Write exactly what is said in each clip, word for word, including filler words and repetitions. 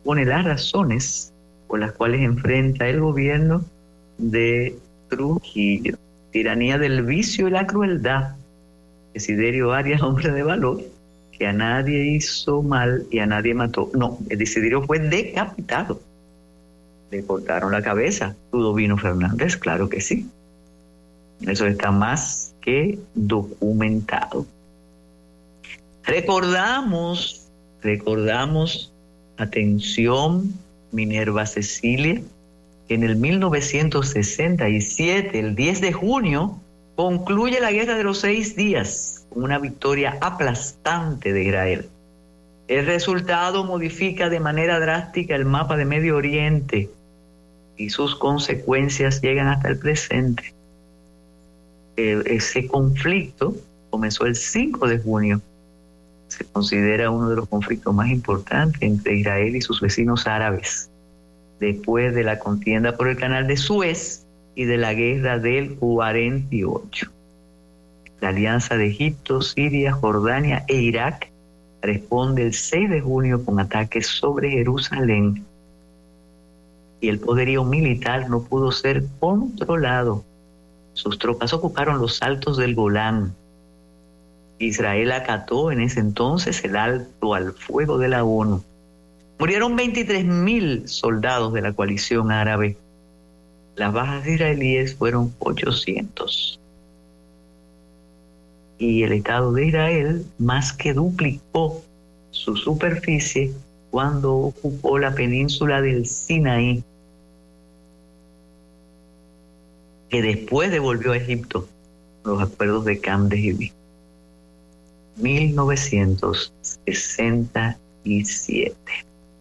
expone las razones por las cuales enfrenta el gobierno de Trujillo. Tiranía del vicio y la crueldad. Desiderio Arias, hombre de valor, que a nadie hizo mal y a nadie mató. No, el Desiderio fue decapitado. Le cortaron la cabeza. Ludovino Fernández, claro que sí. Eso está más que documentado. Recordamos, recordamos, atención, Minerva Cecilia, que en el mil novecientos sesenta y siete, el diez de junio, concluye la Guerra de los Seis Días, con una victoria aplastante de Israel. El resultado modifica de manera drástica el mapa de Medio Oriente y sus consecuencias llegan hasta el presente. Ese conflicto comenzó el cinco de junio. Se considera uno de los conflictos más importantes entre Israel y sus vecinos árabes, después de la contienda por el Canal de Suez y de la guerra del cuarenta y ocho. La alianza de Egipto, Siria, Jordania e Irak responde el seis de junio con ataques sobre Jerusalén, y el poderío militar no pudo ser controlado. Sus tropas ocuparon los altos del Golán. Israel acató en ese entonces el alto al fuego de la ONU. Murieron veintitrés mil soldados de la coalición árabe. Las bajas israelíes fueron ochocientos. Y el Estado de Israel más que duplicó su superficie cuando ocupó la península del Sinaí, que después devolvió a Egipto los acuerdos de Camp David. mil novecientos sesenta y siete.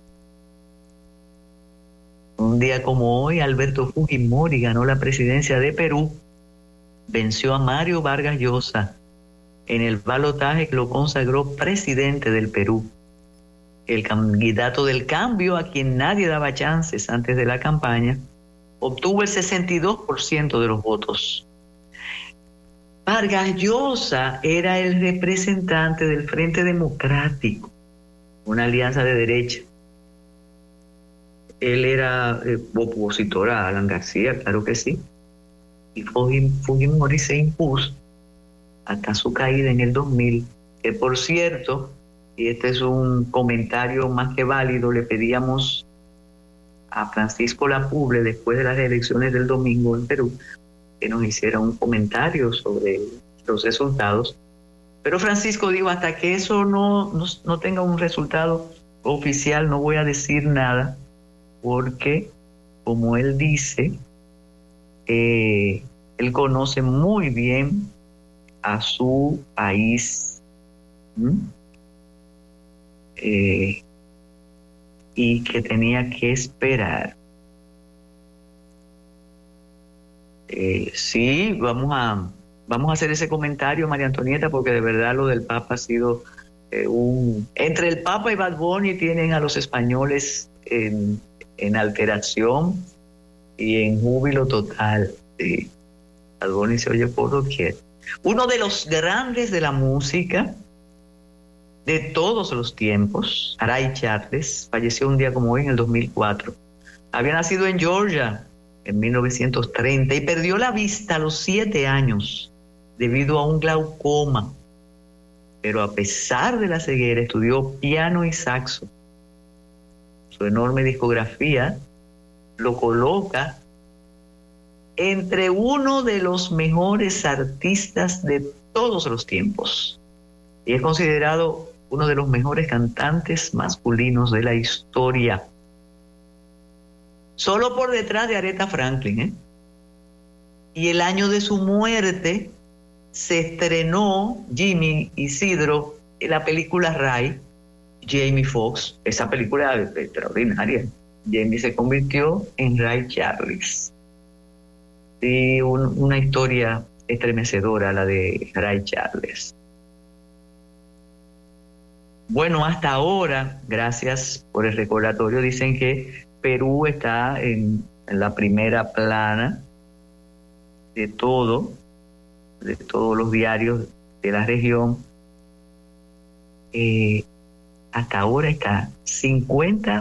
Un día como hoy, Alberto Fujimori ganó la presidencia de Perú, venció a Mario Vargas Llosa en el balotaje que lo consagró presidente del Perú. El candidato del cambio, a quien nadie daba chances antes de la campaña, obtuvo el sesenta y dos por ciento de los votos. Vargas Llosa era el representante del Frente Democrático, una alianza de derecha. Él era eh, opositor a Alan García, claro que sí, y Fujimori se impuso hasta su caída en el dos mil, que por cierto, y este es un comentario más que válido, le pedíamos a Francisco Lapuble, después de las elecciones del domingo en Perú, que nos hiciera un comentario sobre los resultados. Pero Francisco dijo, hasta que eso no, no, no tenga un resultado oficial, no voy a decir nada, porque, como él dice, eh, él conoce muy bien a su país, ¿Mm? eh, y que tenía que esperar. Eh, sí, vamos a, vamos a hacer ese comentario, María Antonieta, porque de verdad lo del Papa ha sido eh, un... Entre el Papa y Bad Bunny tienen a los españoles en, en alteración y en júbilo total. Sí. Bad Bunny se oye por doquier. Uno de los grandes de la música de todos los tiempos, Ray Charles, falleció un día como hoy en el dos mil cuatro. Había nacido en Georgia en mil novecientos treinta y perdió la vista a los siete años debido a un glaucoma. Pero a pesar de la ceguera, estudió piano y saxo. Su enorme discografía lo coloca entre uno de los mejores artistas de todos los tiempos. Y es considerado uno de los mejores cantantes masculinos de la historia. Solo por detrás de Aretha Franklin, ¿eh? Y el año de su muerte se estrenó Jimmy Isidro en la película Ray, Jamie Foxx. Esa película es extraordinaria. Jamie se convirtió en Ray Charles. Y un, una historia estremecedora la de Ray Charles. Bueno, hasta ahora, gracias por el recordatorio, dicen que Perú está en, en la primera plana de todo, de todos los diarios de la región. Eh, hasta ahora está cincuenta